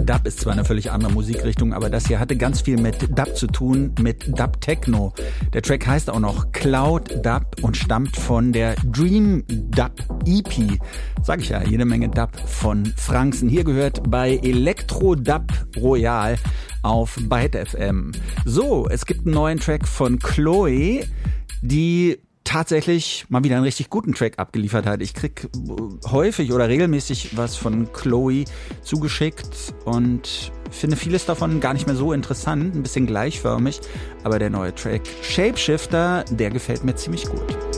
Dub ist zwar eine völlig andere Musikrichtung, aber das hier hatte ganz viel mit Dub zu tun, mit Dub Techno. Der Track heißt auch noch Cloud Dub und stammt von der Dream Dub EP. Sag ich ja, jede Menge Dub von Franksen. Hier gehört bei Elektro Dub Royal auf Byte FM. So, es gibt einen neuen Track von Chloe, die tatsächlich mal wieder einen richtig guten Track abgeliefert hat. Ich krieg häufig oder regelmäßig was von Chloe zugeschickt und finde vieles davon gar nicht mehr so interessant, ein bisschen gleichförmig, aber der neue Track Shapeshifter, der gefällt mir ziemlich gut.